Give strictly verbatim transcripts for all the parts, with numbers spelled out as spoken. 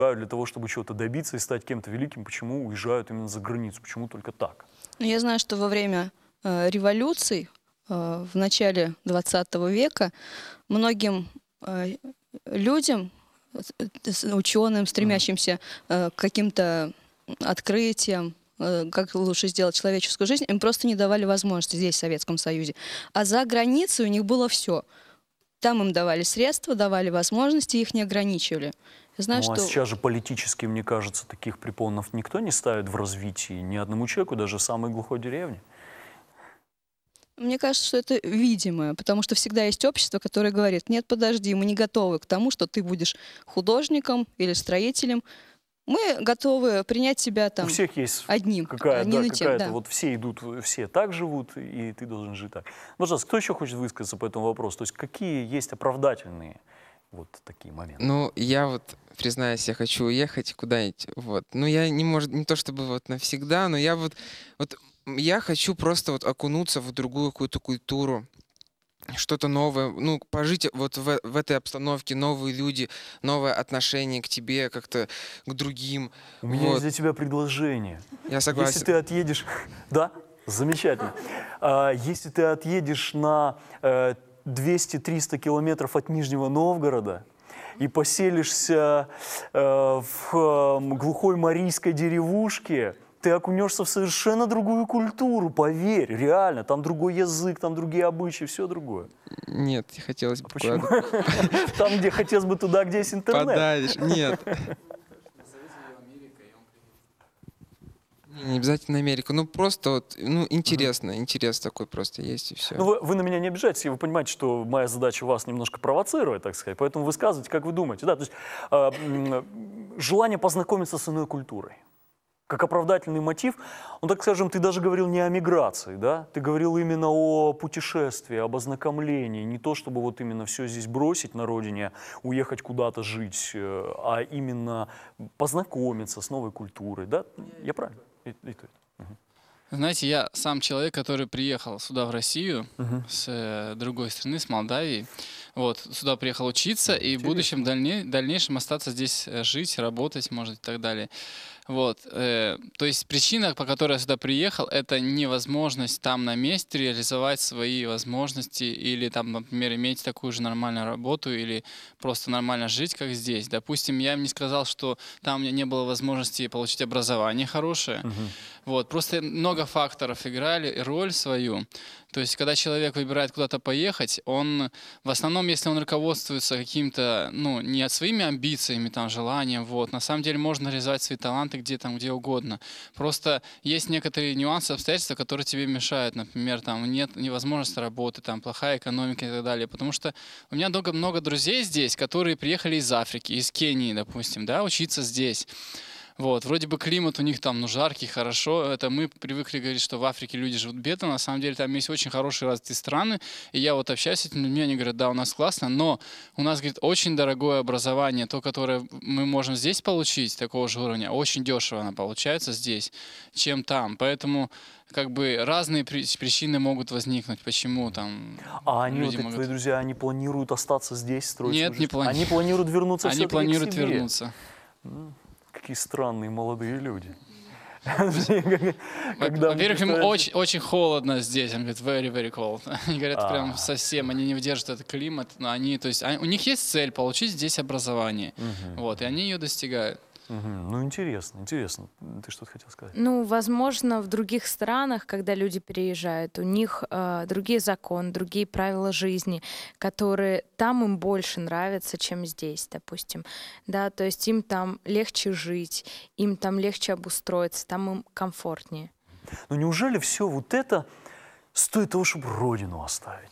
для того, чтобы чего-то добиться и стать кем-то великим, почему уезжают именно за границу, почему только так? Я знаю, что во время э, революций э, в начале двадцатого века многим э, людям, э, ученым, стремящимся э, к каким-то открытиям, э, как лучше сделать человеческую жизнь, им просто не давали возможности здесь, в Советском Союзе. А за границей у них было все. Там им давали средства, давали возможности, их не ограничивали. Я знаю, Ну, а что... сейчас же политически, мне кажется, таких препонов никто не ставит в развитии, ни одному человеку, даже в самой глухой деревне. Мне кажется, что это видимое, потому что всегда есть общество, которое говорит: нет, подожди, мы не готовы к тому, что ты будешь художником или строителем. Мы готовы принять себя там У всех есть одним, какая-то, а не да, на тем, какая-то, да. вот все идут, все так живут, и ты должен жить так. Пожалуйста, кто еще хочет высказаться по этому вопросу? То есть какие есть оправдательные вот такие моменты? Ну, я вот, признаюсь, я хочу уехать куда-нибудь, вот. Ну, я не, может, не то чтобы вот навсегда, но я вот, вот, я хочу просто вот окунуться в другую какую-то культуру, что-то новое, ну, пожить вот в, в этой обстановке, новые люди, новое отношение к тебе, как-то к другим. У меня вот. есть для тебя предложение. Я согласен. Если ты отъедешь... Да? Замечательно. А, если ты отъедешь на э, двести-триста километров от Нижнего Новгорода и поселишься э, в э, глухой марийской деревушке, ты окунешься в совершенно другую культуру, поверь, реально. Там другой язык, там другие обычаи, все другое. Нет, хотелось бы А почему? куда-то Там, где хотелось бы, туда, где есть интернет. подальше. Нет. Не обязательно Америка, ну просто вот, ну интересно, интерес такой просто есть и все. Ну, вы, вы на меня не обижайтесь, и вы понимаете, что моя задача вас немножко провоцировать, так сказать, поэтому высказывайте, как вы думаете. Да, то есть э, м, желание познакомиться с иной культурой, как оправдательный мотив, ну, так скажем, ты даже говорил не о миграции, да, ты говорил именно о путешествии, об ознакомлении, не то, чтобы вот именно все здесь бросить на родине, уехать куда-то жить, э, а именно познакомиться с новой культурой, да, я правильно? И, и то. Угу. Знаете, я сам человек, который приехал сюда, в Россию, Угу. с э, другой страны, с Молдавии. Вот, сюда приехал учиться и в Интересно. будущем дальне, дальнейшем остаться здесь э, жить, работать, может, и так далее. Вот, э, то есть причина, по которой я сюда приехал, это невозможность там на месте реализовать свои возможности или там, например, иметь такую же нормальную работу или просто нормально жить, как здесь. Допустим, я им не сказал, что там у меня не было возможности получить образование хорошее. Угу. Вот, просто много факторов играли роль свою. То есть, когда человек выбирает куда-то поехать, он, в основном, если он руководствуется каким-то, ну, не от своими амбициями, там, желанием, вот, на самом деле можно реализовать свои таланты где там, где угодно. Просто есть некоторые нюансы, обстоятельства, которые тебе мешают. Например, там, нет невозможности работы, там, плохая экономика и так далее. Потому что у меня много, много друзей здесь, которые приехали из Африки, из Кении, допустим, да, учиться здесь. Вот, вроде бы климат у них там, ну, жаркий, хорошо. Это мы привыкли говорить, что в Африке люди живут бедно. На самом деле там есть очень хорошие развитые страны. И я вот общаюсь с этими людьми, они говорят, да, у нас классно, но у нас, говорит, очень дорогое образование, то, которое мы можем здесь получить, такого же уровня, очень дешево оно получается здесь, чем там. Поэтому как бы разные причины могут возникнуть, почему там А они, люди вот, могут... твои друзья, они планируют остаться здесь, строить Нет, свою жизнь? не планируют. Они планируют вернуться Они все-таки планируют к себе. вернуться. Какие странные молодые люди. Во-первых, им очень, очень холодно здесь. Они говорят, very, very cold. Они говорят, прям совсем, они не выдержат этот климат. Но они, то есть, у них есть цель получить здесь образование. Вот, и они ее достигают. Угу. Ну, интересно, интересно. Ты что-то хотел сказать? Ну, возможно, в других странах, когда люди переезжают, у них э, другие законы, другие правила жизни, которые там им больше нравятся, чем здесь, допустим. Да, то есть им там легче жить, им там легче обустроиться, там им комфортнее. Но неужели все вот это стоит того, чтобы родину оставить?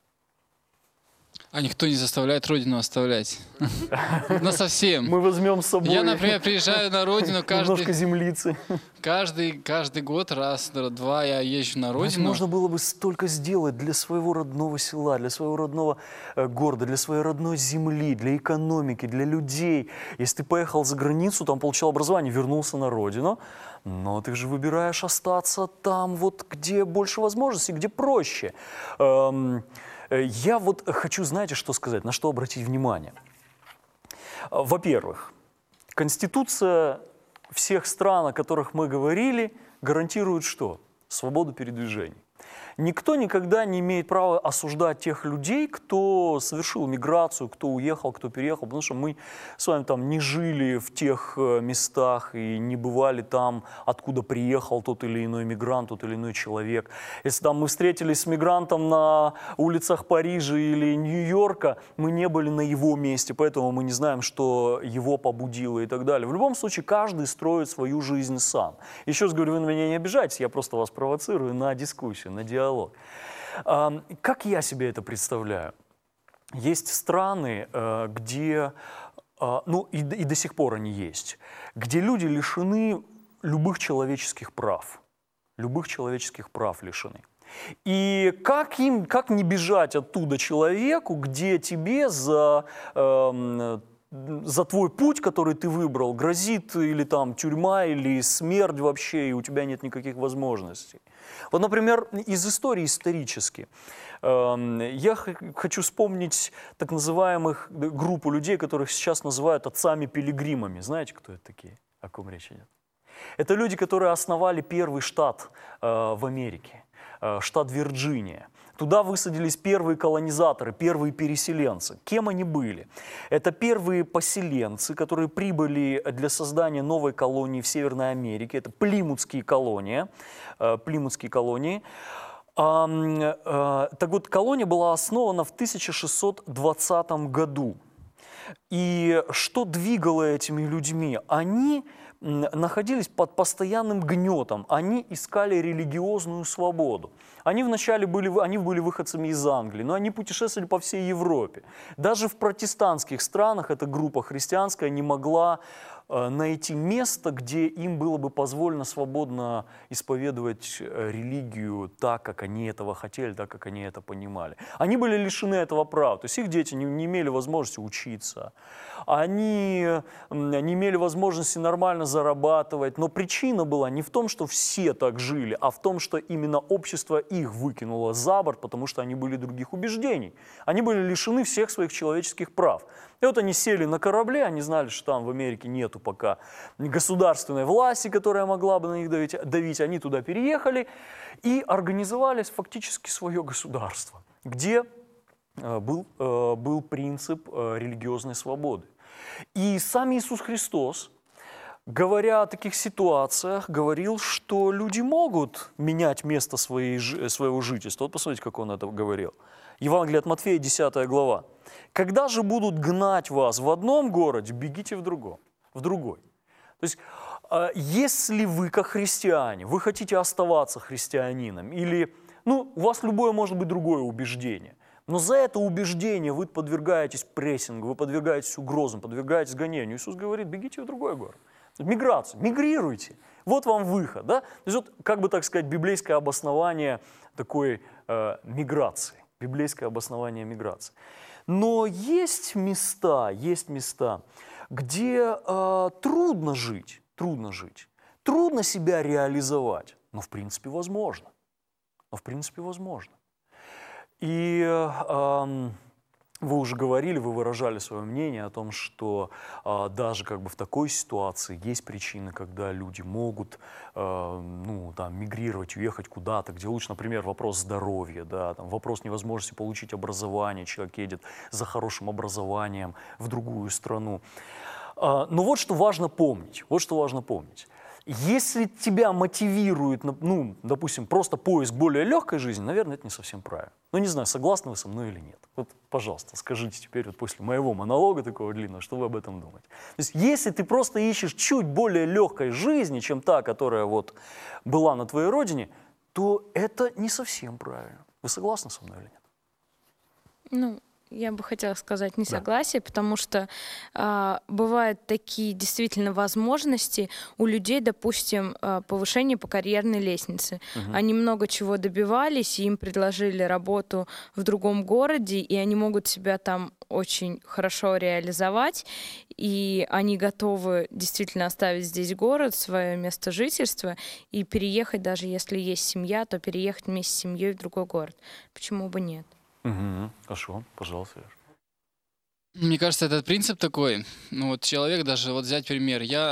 А никто не заставляет родину оставлять. Ну, совсем. Мы возьмем с собой Я, например, приезжаю на родину немножко каждый, землицы. каждый, каждый год, раз, два я езжу на Ведь родину. можно было бы столько сделать для своего родного села, для своего родного э, города, для своей родной земли, для экономики, для людей. Если ты поехал за границу, там получил образование, вернулся на родину, но ты же выбираешь остаться там, вот где больше возможностей, где проще. Эм, Я вот хочу, знаете, что сказать, на что обратить внимание. Во-первых, Конституция всех стран, о которых мы говорили, гарантирует что? Свободу передвижений. Никто никогда не имеет права осуждать тех людей, кто совершил миграцию, кто уехал, кто переехал, потому что мы с вами там не жили в тех э, местах и не бывали там, откуда приехал тот или иной мигрант, тот или иной человек. Если там мы встретились с мигрантом на улицах Парижа или Нью-Йорка, мы не были на его месте, поэтому мы не знаем, что его побудило и так далее. В любом случае, каждый строит свою жизнь сам. Еще раз говорю, вы на меня не обижайтесь, я просто вас провоцирую на дискуссию, на диалог. Как я себе это представляю? Есть страны, где, ну и, и до сих пор они есть, где люди лишены любых человеческих прав. Любых человеческих прав лишены. И как им, как не бежать оттуда человеку, где тебе за... Э, за твой путь, который ты выбрал, грозит или там тюрьма, или смерть вообще, и у тебя нет никаких возможностей. Вот, например, из истории исторически. Э, я хочу вспомнить так называемых группу людей, которых сейчас называют отцами-пилигримами. Знаете, кто это такие? О ком речь идет? Это люди, которые основали первый штат э, в Америке, э, штат Вирджиния. Туда высадились первые колонизаторы, первые переселенцы. Кем они были? Это первые поселенцы, которые прибыли для создания новой колонии в Северной Америке. Это плимутские колонии. Э, плимутские колонии. А, э, так вот, колония была основана в тысяча шестьсот двадцатом году. И что двигало этими людьми? Они находились под постоянным гнетом, они искали религиозную свободу. Они вначале были, они были выходцами из Англии, но они путешествовали по всей Европе. Даже в протестантских странах эта группа христианская не могла э, найти место, где им было бы позволено свободно исповедовать религию так, как они этого хотели, так, как они это понимали. Они были лишены этого права, то есть их дети не, не имели возможности учиться, они не имели возможности нормально зарабатывать, но причина была не в том, что все так жили, а в том, что именно общество их выкинуло за борт, потому что они были других убеждений. Они были лишены всех своих человеческих прав. И вот они сели на корабле, они знали, что там в Америке нету пока государственной власти, которая могла бы на них давить, давить. Они туда переехали и организовали фактически свое государство, где был, был принцип религиозной свободы. И сам Иисус Христос, говоря о таких ситуациях, говорил, что люди могут менять место своей, своего жительства. Вот посмотрите, как он это говорил. Евангелие от Матфея, десятая глава. «Когда же будут гнать вас в одном городе, бегите в другом, в другой». То есть, если вы, как христиане, вы хотите оставаться христианином, или ну, у вас любое может быть другое убеждение, но за это убеждение вы подвергаетесь прессингу, вы подвергаетесь угрозам, подвергаетесь гонению. Иисус говорит, бегите в другой город. Миграцию, мигрируйте. Вот вам выход. Да? То есть вот, как бы так сказать, библейское обоснование такой э, миграции. Библейское обоснование миграции. Но есть места, есть места, где э, трудно жить, трудно жить, трудно себя реализовать, но в принципе возможно. Но в принципе возможно. И э, вы уже говорили, вы выражали свое мнение о том, что э, даже как бы в такой ситуации есть причины, когда люди могут э, ну, там, мигрировать, уехать куда-то, где лучше, например, вопрос здоровья, да, там, вопрос невозможности получить образование, человек едет за хорошим образованием в другую страну. Э, но вот что важно помнить, вот что важно помнить. Если тебя мотивирует, ну, допустим, просто поиск более легкой жизни, наверное, это не совсем правильно. Ну, не знаю, согласны вы со мной или нет. Вот, пожалуйста, скажите теперь вот после моего монолога такого длинного, что вы об этом думаете. То есть, если ты просто ищешь чуть более легкой жизни, чем та, которая вот была на твоей родине, то это не совсем правильно. Вы согласны со мной или нет? Ну, я бы хотела сказать несогласие, да. Потому что э, бывают такие действительно возможности у людей, допустим, э, повышение по карьерной лестнице. Угу. Они много чего добивались, и им предложили работу в другом городе, и они могут себя там очень хорошо реализовать, и они готовы действительно оставить здесь город, свое место жительства, и переехать, даже если есть семья, то переехать вместе с семьей в другой город. Почему бы нет? Угу. Хорошо, пожалуйста. Мне кажется, этот принцип такой, ну вот человек даже, вот взять пример, я